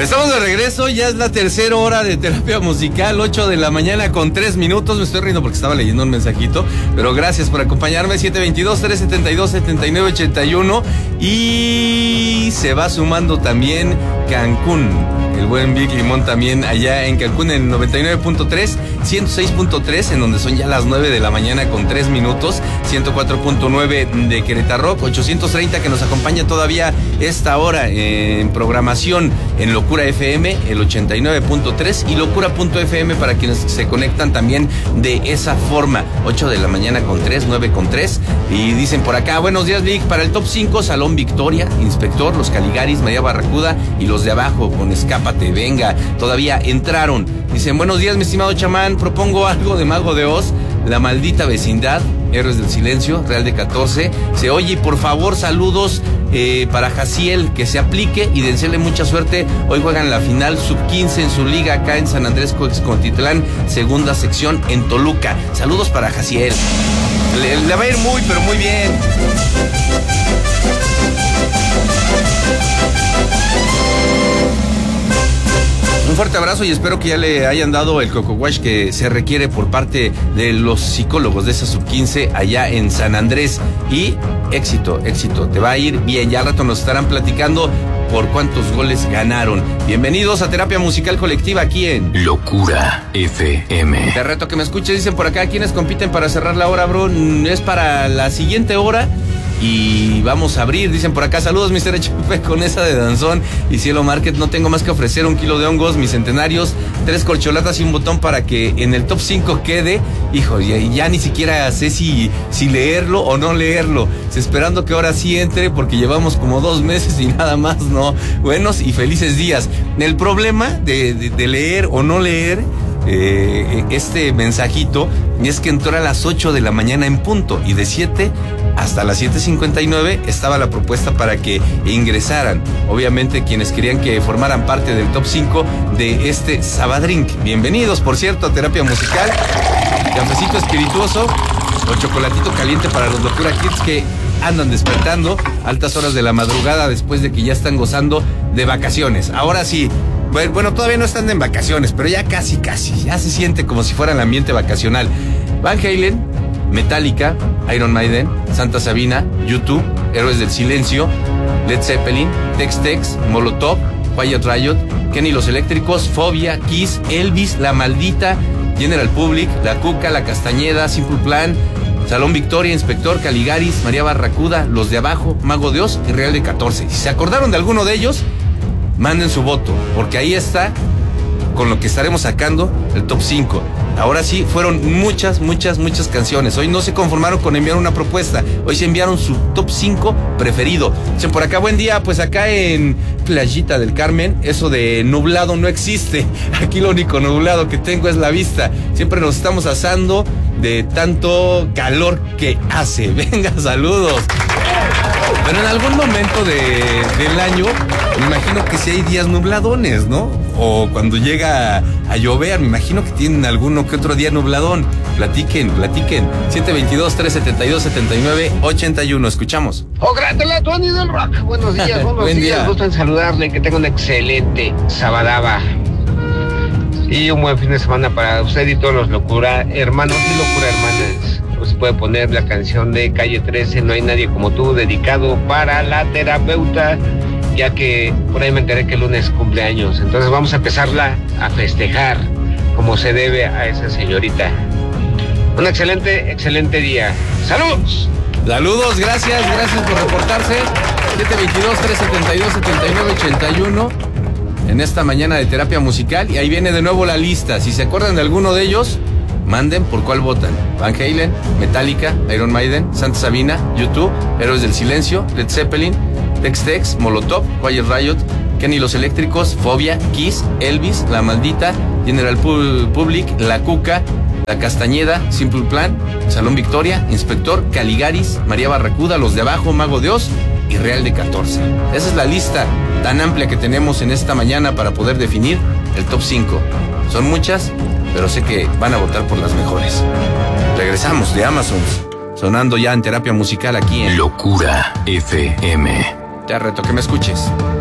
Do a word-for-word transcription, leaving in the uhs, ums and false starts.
Estamos de regreso, ya es la tercera hora de terapia musical, ocho de la mañana con tres minutos. Me estoy riendo porque estaba leyendo un mensajito, pero gracias por acompañarme. siete veintidós, trescientos setenta y dos, setenta y nueve ochenta y uno. Y se va sumando también Cancún, el buen Big Limón también allá en Cancún en noventa y nueve punto tres, ciento seis punto tres, en donde son ya las nueve de la mañana con tres minutos, ciento cuatro punto nueve de Querétaro, ochocientos treinta que nos acompaña todavía esta hora en programación en Locura F M, el ochenta y nueve punto tres, y Locura punto F M para quienes se conectan también de esa forma, ocho de la mañana con tres, nueve con tres, y dicen por acá, buenos días Vic, para el top cinco, Salón Victoria, Inspector, Los Caligaris, María Barracuda y los de abajo con Escápate, venga, todavía entraron. Dicen, buenos días mi estimado chamán, propongo algo de Mago de Oz, La Maldita Vecindad, Héroes del Silencio, Real de catorce, se oye, y por favor saludos eh, para Jaciel, que se aplique y denle mucha suerte, hoy juegan la final sub quince en su liga acá en San Andrés Coexcontitlán, segunda sección en Toluca, saludos para Jaciel, le, le va a ir muy pero muy bien. Un fuerte abrazo y espero que ya le hayan dado el coco wash que se requiere por parte de los psicólogos de esa sub quince allá en San Andrés. Y éxito, éxito, te va a ir bien. Ya al rato nos estarán platicando por cuántos goles ganaron. Bienvenidos a Terapia Musical Colectiva aquí en Locura F M. Te reto que me escuches, dicen por acá, ¿quiénes compiten para cerrar la hora, bro? Es para la siguiente hora. Y vamos a abrir, dicen por acá, saludos mister H P con esa de Danzón y Cielo Market, no tengo más que ofrecer un kilo de hongos, mis centenarios, tres corcholatas y un botón para que en el top cinco quede. Hijo, ya, ya ni siquiera sé si, si leerlo o no leerlo, esperando que ahora sí entre porque llevamos como dos meses y nada más, ¿no? Buenos y felices días. El problema de, de, de leer o no leer eh, este mensajito es que entró a las ocho de la mañana en punto y de siete hasta las siete cincuenta y nueve estaba la propuesta para que ingresaran, obviamente quienes querían que formaran parte del top cinco de este Sabadrink. Bienvenidos, por cierto, a Terapia Musical, cafecito espirituoso o chocolatito caliente para los Locura Kids que andan despertando altas horas de la madrugada después de que ya están gozando de vacaciones. Ahora sí, bueno, todavía no están en vacaciones, pero ya casi, casi, ya se siente como si fuera el ambiente vacacional. Van Halen, Metallica, Iron Maiden, Santa Sabina, U dos, Héroes del Silencio, Led Zeppelin, Tex-Tex, Molotov, Quiet Riot, Kenny Los Eléctricos, Fobia, Kiss, Elvis, La Maldita, General Public, La Cuca, La Castañeda, Simple Plan, Salón Victoria, Inspector, Caligaris, María Barracuda, Los de Abajo, Mago de Oz y Real de catorce. Si se acordaron de alguno de ellos, manden su voto, porque ahí está con lo que estaremos sacando el top cinco. Ahora sí, fueron muchas, muchas, muchas canciones. Hoy no se conformaron con enviar una propuesta. Hoy se enviaron su top cinco preferido. Dicen por acá, buen día, pues acá en Playita del Carmen, eso de nublado no existe. Aquí lo único nublado que tengo es la vista. Siempre nos estamos asando de tanto calor que hace. Venga, saludos. Pero en algún momento de, del año, me imagino que sí hay días nubladones, ¿no? O cuando llega a llover, me imagino que tienen alguno que otro día nubladón. Platiquen, platiquen. siete veintidós, trescientos setenta y dos, setenta y nueve ochenta y uno. Escuchamos. ¡Oh, grátela, Tony del Rock! Buenos días, buenos Buen días. día. Gusto en saludarle, que tenga un excelente sabadaba. Y un buen fin de semana para usted y todos los locura hermanos y locura hermanas. Pues puede poner la canción de Calle trece, No hay nadie como tú, dedicado para la terapeuta, ya que por ahí me enteré que el lunes cumpleaños. Entonces vamos a empezarla a festejar como se debe a esa señorita. Un excelente, excelente día. ¡Saludos! Saludos, gracias, gracias por reportarse. siete veintidós, trescientos setenta y dos, setenta y nueve ochenta y uno en esta mañana de Terapia Musical. Y ahí viene de nuevo la lista. Si se acuerdan de alguno de ellos, manden por cuál votan. Van Halen, Metallica, Iron Maiden, Santa Sabina, U dos, Héroes del Silencio, Led Zeppelin, Tex-Tex, Molotov, Quiet Riot, Kenny Los Eléctricos, Fobia, Kiss, Elvis, La Maldita, General Public, La Cuca, La Castañeda, Simple Plan, Salón Victoria, Inspector, Caligaris, María Barracuda, Los de Abajo, Mago de Oz y Real de catorce. Esa es la lista tan amplia que tenemos en esta mañana para poder definir el top cinco. Son muchas, pero sé que van a votar por las mejores. Regresamos de Amazon, sonando ya en Terapia Musical aquí en Locura F M. Te reto que me escuches.